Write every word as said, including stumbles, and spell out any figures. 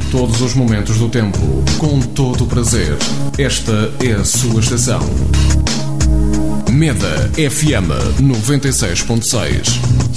Todos os momentos do tempo, com todo o prazer. Esta é a sua estação. Meda F M noventa e seis ponto seis.